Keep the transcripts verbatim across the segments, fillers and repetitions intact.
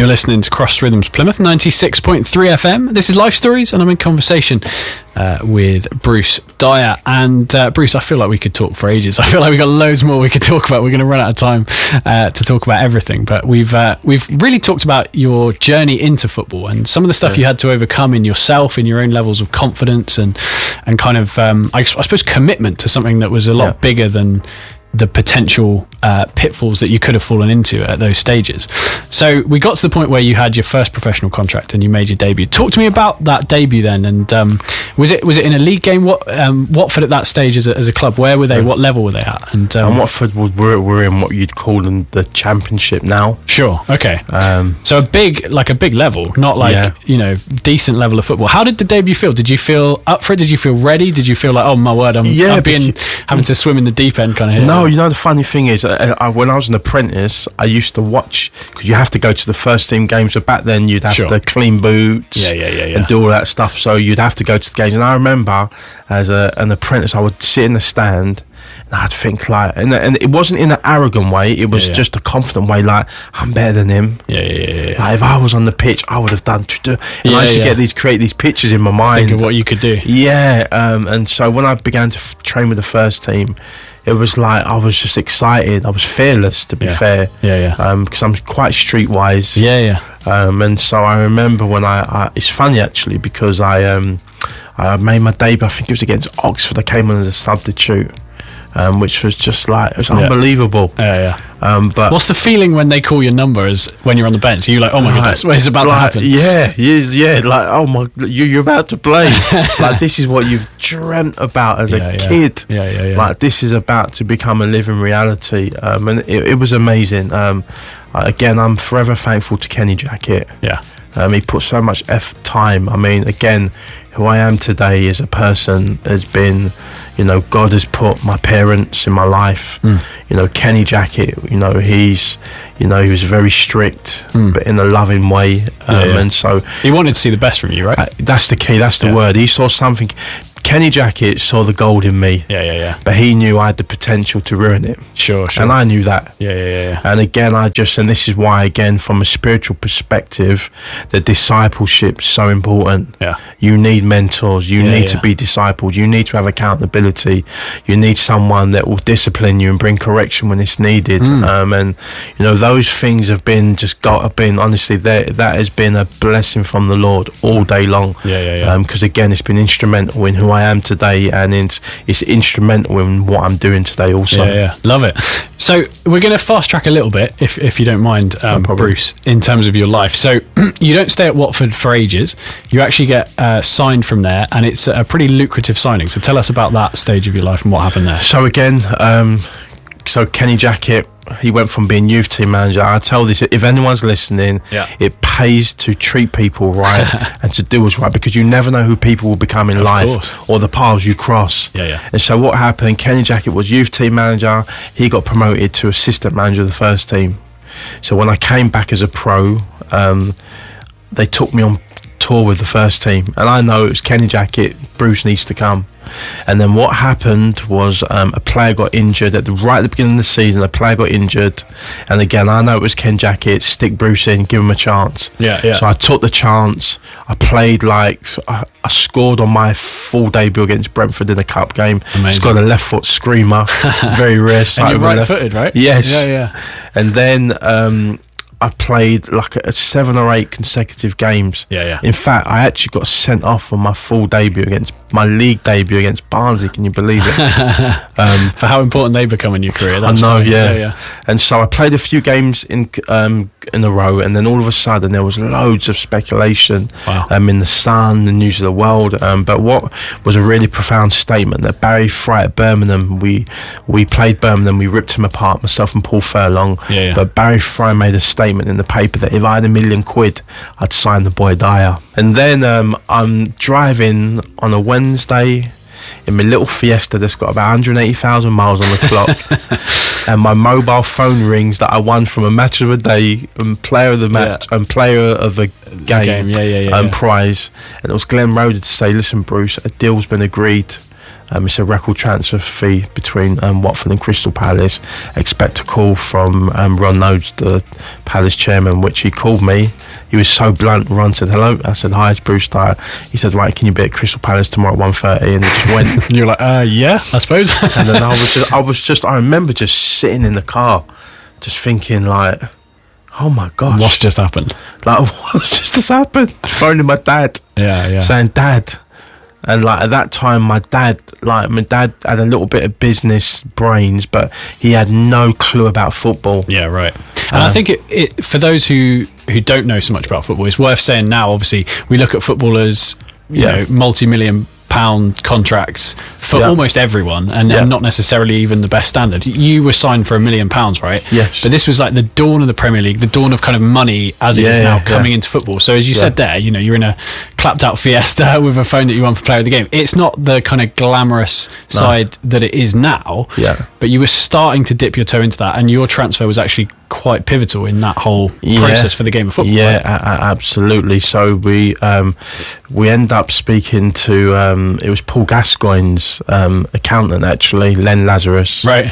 You're listening to Cross Rhythms Plymouth ninety-six point three F M. This is Life Stories, and I'm in conversation uh, with Bruce Dyer. And uh, Bruce, I feel like we could talk for ages. I feel like we've got loads more we could talk about. We're going to run out of time uh, to talk about everything. But we've uh, we've really talked about your journey into football and some of the stuff yeah. you had to overcome in yourself, in your own levels of confidence and and kind of, um, I, I suppose, commitment to something that was a lot yeah. bigger than the potential uh, pitfalls that you could have fallen into at those stages. So we got to the point where you had your first professional contract and you made your debut. Talk to me about that debut then. And um, was it was it in a league game? What um, Watford at that stage as a, as a club? Where were they? What level were they at? And, um, and Watford were were in what you'd call them the Championship now. Sure. Okay. Um, so a big like a big level, not like yeah. you know decent level of football. How did the debut feel? Did you feel up for it? Did you feel ready? Did you feel like, oh my word, I'm, yeah, I'm being having to swim in the deep end kind of here? No, you know the funny thing is, I, I, when I was an apprentice, I used to watch, because you have to go to the first team games. So back then, you'd have sure. to clean boots yeah, yeah, yeah, yeah. and do all that stuff. So you'd have to go to the games. And I remember, as a, an apprentice, I would sit in the stand and I'd think like, and, and it wasn't in an arrogant way. It was yeah, yeah. just a confident way. Like, I'm better than him. Yeah, yeah, yeah. yeah. Like, if I was on the pitch, I would have done. And yeah, I used yeah. to get these create these pictures in my mind. Think of what you could do. Yeah, um, and so when I began to f- train with the first team, it was like I was just excited. I was fearless, to be yeah. fair. Yeah, yeah. Because um, I'm quite streetwise. Yeah, yeah. Um, and so I remember when I, I, it's funny actually because I, um, I made my debut. I think it was against Oxford. I came on as a substitute. Um, which was just like, it was yeah. unbelievable. Yeah, yeah. Um, but what's the feeling when they call your number as when you're on the bench? Are you like, oh my like, goodness, it's about like, to happen? Yeah, yeah, yeah. Like, oh my, you, you're about to play. Like, this is what you've dreamt about as yeah, a yeah. kid. Yeah, yeah, yeah. Like, this is about to become a living reality. Um, and it, it was amazing. Um, again, I'm forever thankful to Kenny Jackett. Yeah. Um, he put so much effort, time. I mean, again, who I am today as a person has been, you know, God has put my parents in my life. Mm. You know, Kenny Jackett, you know, he's, you know, he was very strict, mm. but in a loving way. Um, yeah, yeah. And so he wanted to see the best from you, right? Uh, that's the key. That's the yeah. word. He saw something. Kenny Jackett saw the gold in me. Yeah, yeah, yeah. But he knew I had the potential to ruin it. Sure, sure. And I knew that. Yeah, yeah, yeah. And again, I just, and this is why, again, from a spiritual perspective, the discipleship's so important. Yeah. You need mentors. You yeah, need yeah. to be discipled. You need to have accountability. You need someone that will discipline you and bring correction when it's needed. Mm. Um, and, you know, those things have been just got, have been, honestly, that that has been a blessing from the Lord all day long. Yeah, yeah, yeah. Because, um, again, it's been instrumental in who I am today, and it's, it's instrumental in what I'm doing today also. Yeah, yeah. Love it. So we're going to fast track a little bit, if if you don't mind, um, no Bruce, in terms of your life. So you don't stay at Watford for ages. You actually get uh, signed from there, and it's a pretty lucrative signing. So tell us about that stage of your life and what happened there. So again, um, so Kenny Jackett, he went from being youth team manager. I tell this, if anyone's listening, yeah. it pays to treat people right and to do what's right, because you never know who people will become in of life course. or the paths you cross. Yeah, yeah. And so what happened, Kenny Jackett was youth team manager. He got promoted to assistant manager of the first team. So when I came back as a pro, um, they took me on tour with the first team, and I know it was Kenny Jackett, Bruce needs to come. And then what happened was um, a player got injured at the right at the beginning of the season. A player got injured, and again, I know it was Ken Jackett. Stick Bruce in, give him a chance. Yeah, yeah. So I took the chance. I played like I, I scored on my full debut against Brentford in a cup game. Amazing. Scored a left foot screamer, very rare sight. And you're right-footed, right? Yes. Yeah, yeah. And then. Um, I played like a seven or eight consecutive games. Yeah, yeah. In fact, I actually got sent off on my full debut against my league debut against Barnsley. Can you believe it? um, For how important they become in your career. That's I know, yeah. yeah. yeah. And so I played a few games in um, in a row, and then all of a sudden there was loads of speculation wow. um, in the Sun, the News of the World. Um, but what was a really profound statement that Barry Fry at Birmingham, we we played Birmingham, we ripped him apart, myself and Paul Furlong. Yeah, yeah. But Barry Fry made a statement in the paper that if I had a million quid, I'd sign the boy Dyer. And then um, I'm driving on a Wednesday in my little Fiesta that's got about one hundred eighty thousand miles on the clock, and my mobile phone rings that I won from a match of the day and player of the match yeah. and player of the game, game. Yeah, yeah, yeah, and yeah. prize. And it was Glenn Roeder to say, listen Bruce, a deal's been agreed. Um, it's a record transfer fee between um, Watford and Crystal Palace. Expect a call from um, Ron Nodes, the Palace chairman, which he called me. He was so blunt. Ron said hello. I said hi, it's Bruce Dyer. He said, right, can you be at Crystal Palace tomorrow at one thirty? And he just went. You're like, uh, yeah, I suppose. And then I was just, I was just, I remember just sitting in the car, just thinking like, oh my gosh, what's just happened? Like, what's just happened? Phoning my dad. Yeah, yeah. Saying, Dad. And like at that time, my dad, like my dad had a little bit of business brains, but he had no clue about football. Yeah, right. And Um, I think it, it for those who, who don't know so much about football, it's worth saying now, obviously, we look at footballers, you Yeah. know, multi-million pound contracts for Yeah. almost everyone, and, Yeah. and not necessarily even the best standard. You were signed for a million pounds, right? Yes. But this was like the dawn of the Premier League, the dawn of kind of money as it Yeah, is now yeah, coming yeah. into football. So as you Yeah. said there, you know, you're in a clapped out Fiesta with a phone that you won for player of the game. It's not the kind of glamorous side that it is now. Yeah. But you were starting to dip your toe into that, and your transfer was actually quite pivotal in that whole Yeah. process for the game of football. Yeah, right? a- a- absolutely. So we um, we end up speaking to um, it was Paul Gascoigne's um, accountant, actually, Len Lazarus. Right.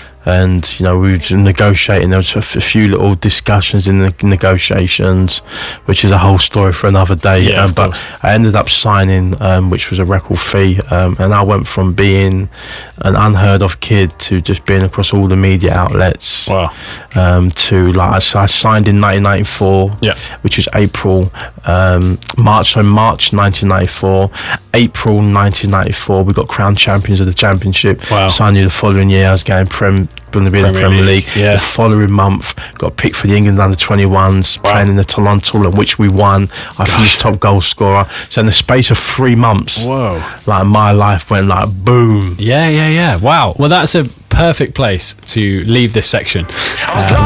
And you know, we were negotiating. There was a, f- a few little discussions in the negotiations, which is a whole story for another day. Yeah, um, of but course. I ended up signing, um, which was a record fee, um, and I went from being an unheard of kid to just being across all the media outlets. Wow. Um, to like, I, so I signed in nineteen ninety-four, Yeah. which was April, um, March. So March nineteen ninety-four, April nineteen ninety-four, we got crowned champions of the championship. Wow. Signed you the following year. I was going prem. Going to be in the Premier Premier League, League. yeah. The following month, got picked for the England under twenty-ones, Wow. playing in the Toulon tournament, which we won. I finished top goal scorer. So in the space of three months, Whoa. like my life went like boom. Yeah, yeah, yeah. Wow. Well, that's a perfect place to leave this section. Um,